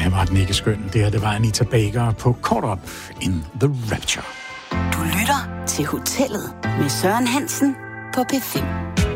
Ja, var den ikke skøn. Det her, det var Anita Baker på Caught Up in the Rapture. Du lytter til Hotellet med Søren Hansen på P5.